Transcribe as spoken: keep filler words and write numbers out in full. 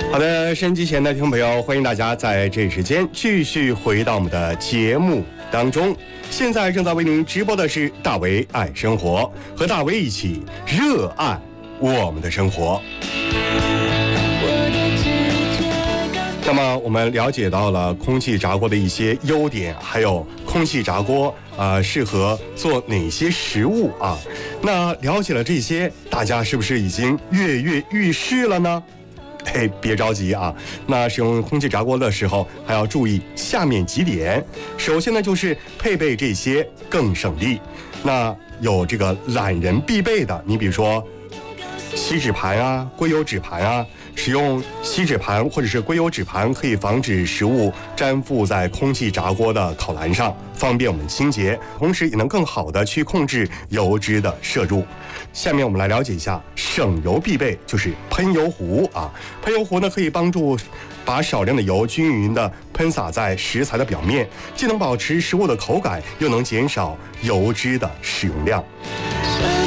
好的，收音机前的听众朋友，欢迎大家在这时间继续回到我们的节目当中。现在正在为您直播的是大为爱生活，和大为一起热爱我们的生活。那么我们了解到了空气炸锅的一些优点，还有空气炸锅呃适合做哪些食物啊？那了解了这些，大家是不是已经跃跃欲试了呢？嘿，别着急啊！那使用空气炸锅的时候，还要注意下面几点。首先呢，就是配备这些更省力。那有这个懒人必备的，你比如说锡纸盘啊、硅油纸盘啊。使用锡纸盘或者是硅油纸盘，可以防止食物粘附在空气炸锅的烤栏上，方便我们清洁，同时也能更好的去控制油脂的摄入。下面我们来了解一下省油必备，就是喷油壶啊。喷油壶呢，可以帮助把少量的油均匀的喷洒在食材的表面，既能保持食物的口感，又能减少油脂的使用量。